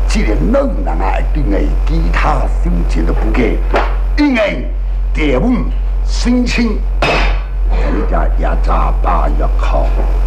这个老人啊，一定系其他修剪的不给，因为地方申请，人家也早把要考，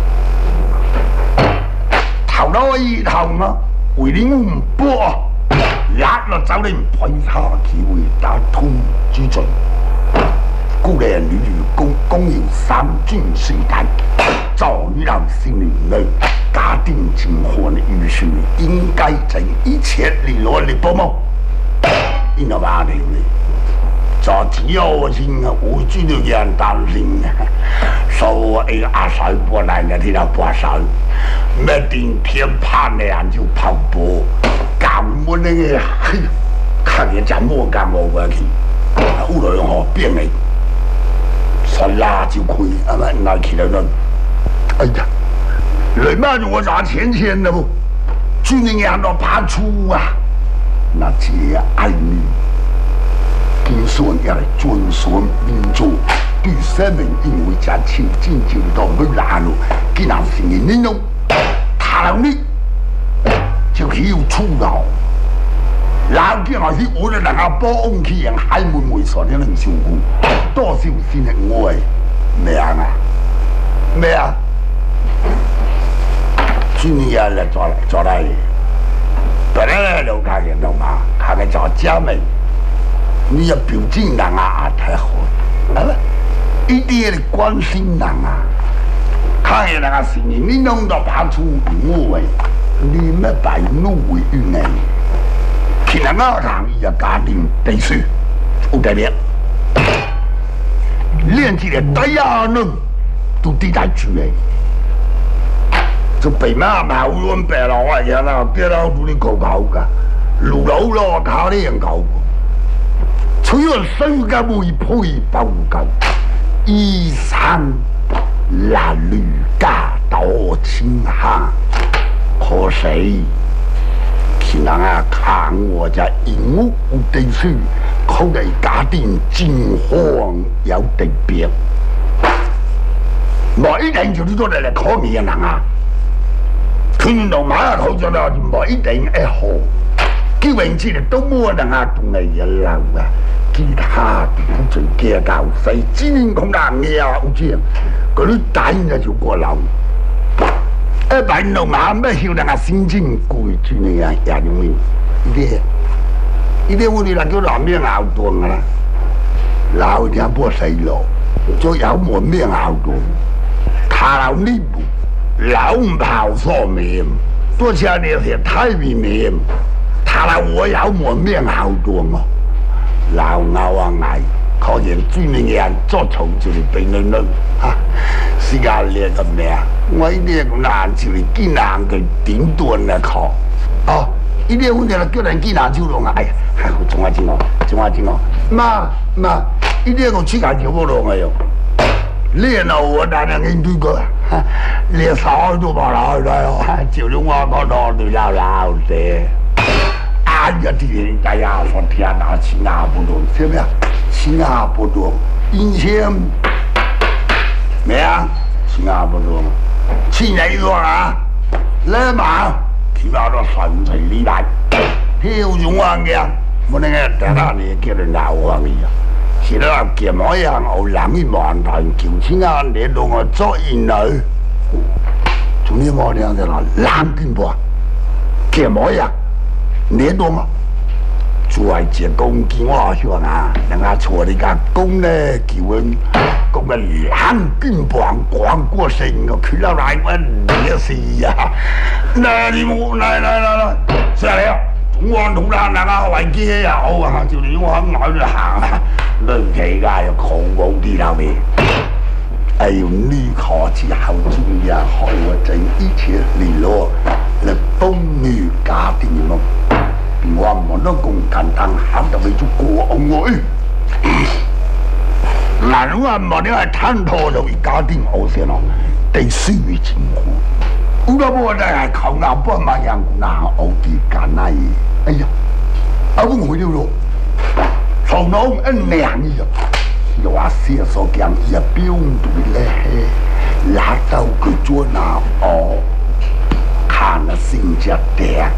头脑一头呢，为你唔播，压了走人陪他去为打通之罪。故然屡屡公有三军水胆，早已让心里内家庭情况的于是应该尽一切利落的帮忙。因为嘛呢，早只有心啊，我知道人担心啊，所以阿嫂过来呢，听到把手，没定天判的人就跑步，干我那个，看人家莫干我过去，后来我变了。说拉就可以，啊嘛，拿起来了。哎呀，人嘛就我拿钱的不，军人也都爬出啊。那这爱民，经说也来尊崇民族，对生命因为这亲近就到不拉路，既然是你弄，他让你就可以有出路。老见我是我哋能夠幫佢人海門會所啲人照顧，多少先係愛咩啊？咩啊？今年嚟做嚟，本來就看見到嘛，看見做姐妹，你要表現人啊太好，係咪？一啲嘅關心人啊，看見人啊是你弄到爬出我為，你咩白怒為於人？现在我堂伊个家庭地水有代表，连这个大亚人都地在住诶，就北马嘛，有阮白老啊，然后白老都你搞搞个，路老咯，他哩人搞，只有世界会配报告，衣衫褴褛家道清下，可惜。人啊，看我这鹦鹉有地水，靠在家庭金黄有特别。莫一定就你做嚟考验嘅人啊，佢到馬考咗啦，就莫一定會好。基本之嚟都冇人啊，同你一流啊，其他都最計較細，只能講人嘅啊，好似嗰啲大人就過流。白弄嘛，咩曉得啊？心情攰住你啊，也容易。呢啲我哋嗱叫南面熬檔噶啦，老啲波細路，再有門面熬檔，他老呢部老唔跑錯面，多謝你係太面面，他老我有門面熬檔啊，老拗啊捱，可見專業嘅人作從就嚟俾你論啊，時間練咁咩啊？我一定要拿就嚟見人嘅頂端嚟考，哦，一定要我哋叫人見人就弄啊！哎呀，還好中華經哦，媽，一定要我去看就不弄嘅喲。練到我大人嘅對個，練少都把老來哦，就是我個老對老的。哎呀，啲大家說天啊，新加坡多，是咩啊？新加坡多，以前咩啊？新加坡多。去年多啊，來嘛，起碼都3歲禮拜，跳中環嘅，我那個大家你叫人鬧我咪啊，是啦，叫我樣我諗一萬台叫錢啊，你同我做一女，從呢個樣就話冷勁噃，叫我樣，你懂嗎？做係隻公見我說啊，人家錯你家公咧叫人。講嘅冷勁棒廣過城個佢啦來問你事呀，嗱你冇來，上嚟啊！中環同啦，大家圍機又好啊，就你我喺外度行啊，鄰企家又狂舞啲啦咩？哎呦，你考之後專業害我整一切利落嚟幫你家庭咯，我唔能咁簡單考到你做過我。嗱，我冇啲係探討到家庭好些咯，對水嘅情況。我都冇得係靠硬幫忙人嗱好幾間啦嘢。哎呀，我唔會咯，從頭一兩日，又話寫所講一標對咧，拉到佢做嗱哦，看了新加坡。